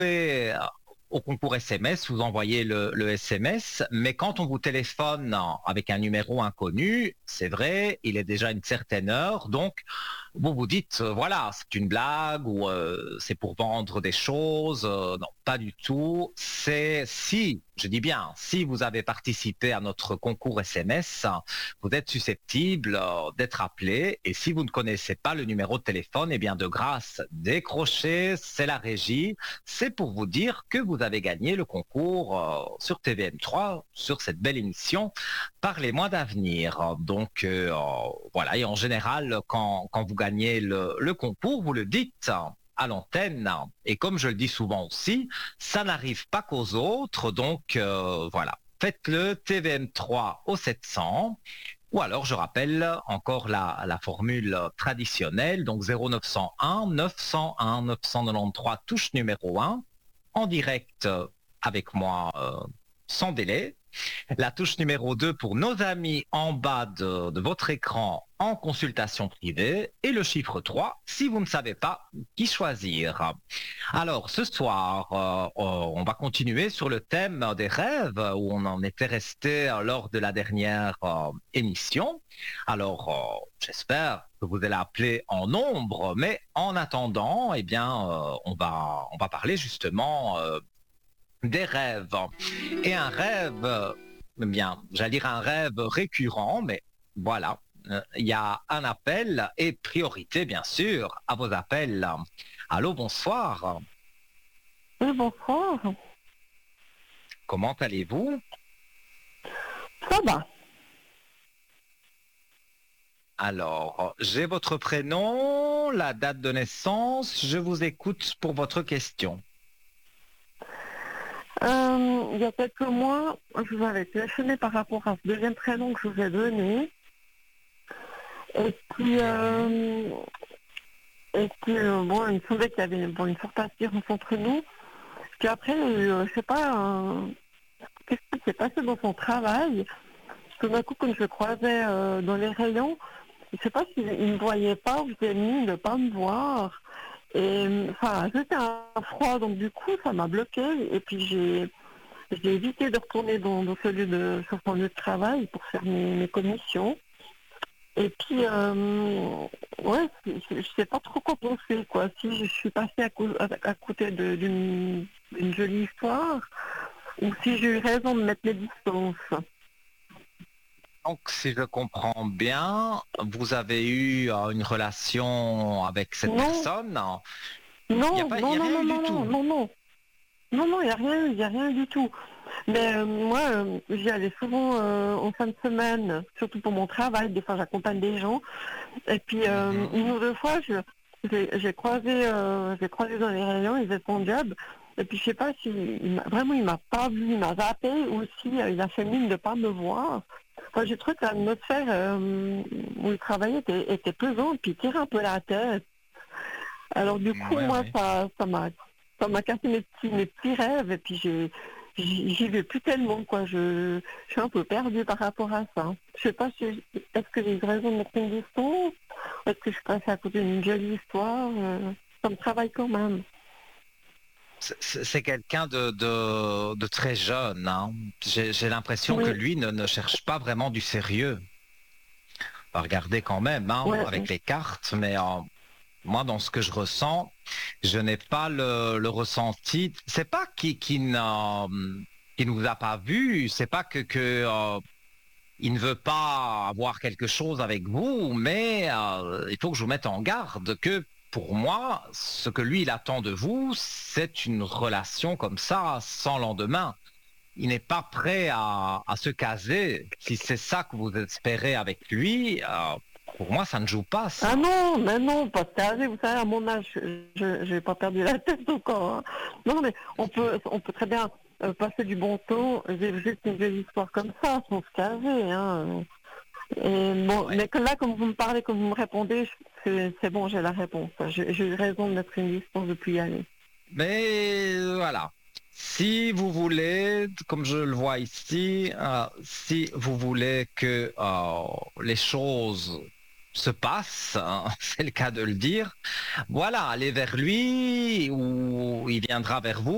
participez au concours SMS, vous envoyez le SMS, mais quand on vous téléphone avec un numéro inconnu, c'est vrai, il est déjà une certaine heure, donc vous vous dites, voilà, c'est une blague ou c'est pour vendre des choses. Non, pas du tout. C'est si, je dis bien, si vous avez participé à notre concours SMS, vous êtes susceptible d'être appelé. Et si vous ne connaissez pas le numéro de téléphone, eh bien de grâce, décrochez, c'est la régie. C'est pour vous dire que vous avez gagné le concours sur TVM3, sur cette belle émission par les mois d'avenir. Donc voilà, et en général, quand vous gagnez le concours, vous le dites à l'antenne. Et comme je le dis souvent aussi, ça n'arrive pas qu'aux autres. Donc voilà, faites-le TVM3 au 700. Ou alors, je rappelle encore la formule traditionnelle, donc 0901 901 993 touche numéro 1, en direct avec moi sans délai. La touche numéro 2 pour nos amis en bas de votre écran en consultation privée. Et le chiffre 3 si vous ne savez pas qui choisir. Alors ce soir, on va continuer sur le thème des rêves où on en était resté lors de la dernière émission. Alors j'espère que vous allez appeler en nombre, mais en attendant, eh bien, on va parler justement des rêves. Et un rêve, eh bien, j'allais dire un rêve récurrent, mais voilà, il y a un appel et priorité, bien sûr, à vos appels. Allô, bonsoir. Oui, bonsoir. Comment allez-vous? Ça va. Alors, j'ai votre prénom, la date de naissance, je vous écoute pour votre question. Il y a quelques mois, je vous avais téléphoné par rapport à ce deuxième prénom que je vous ai donné. Et puis, bon, il me semblait qu'il y avait une forte attirance entre nous. Puis après, je sais pas, qu'est-ce qui s'est passé dans son travail. Tout d'un coup, quand je le croisais dans les rayons, je sais pas s'il ne me voyait pas ou s'il mis de ne pas me voir. Et enfin, j'étais un froid, donc du coup, ça m'a bloqué. Et puis j'ai évité de retourner sur son lieu de travail pour faire mes commissions. Et puis, ouais, je sais pas trop quoi penser, quoi. Si je suis passée à côté d'une jolie histoire, ou si j'ai eu raison de mettre les distances. Donc, si je comprends bien, vous avez eu une relation avec cette Non, personne. Il n'y a non, pas, il non, y a non, rien non, eu du non, non, tout. non, non. Non, non, il y a rien du tout. Mais moi, j'y allais souvent en fin de semaine, surtout pour mon travail. Des fois, j'accompagne des gens. Et puis, Mhm. une ou deux fois, j'ai croisé dans les rayons, il faisait son job. Et puis, je sais pas si vraiment, il m'a pas vu, il m'a zappé, ou si il a fait mine de pas me voir. Enfin, j'ai trouvé que l'atmosphère où il travaillait était pesante, puis il tirait un peu la tête. Alors du coup, Ouais, moi, ouais. ça m'a cassé mes petits rêves et puis j'y vais plus tellement, quoi. Je suis un peu perdue par rapport à ça. Je sais pas si, est-ce que j'ai eu raison de mettre une distance? Est-ce que je suis passée à côté d'une jolie histoire? Ça me travaille quand même. C'est quelqu'un de très jeune, hein. J'ai l'impression que Oui, lui ne cherche pas vraiment du sérieux. On va regarder quand même, hein, ouais, avec les cartes, mais moi, dans ce que je ressens, je n'ai pas le ressenti. C'est pas qui nous a pas vus, c'est pas que il ne veut pas avoir quelque chose avec vous, mais il faut que je vous mette en garde que pour moi, ce que lui il attend de vous, c'est une relation comme ça, sans lendemain. Il n'est pas prêt à se caser. Si c'est ça que vous espérez avec lui, pour moi, ça ne joue pas, ah ça. non, mais non, pas de âgé, vous savez, à mon âge, je n'ai pas perdu la tête encore, hein. Non, mais on peut très bien passer du bon temps, vivre juste une vieille histoire comme ça, sans se caser, hein. Et bon, Ouais. mais que là, comme vous me parlez, comme vous me répondez, c'est bon, j'ai la réponse. J'ai eu raison de mettre une distance depuis y aller. Mais voilà. Si vous voulez, comme je le vois ici, si vous voulez que les choses se passent, hein, c'est le cas de le dire, voilà, allez vers lui ou il viendra vers vous.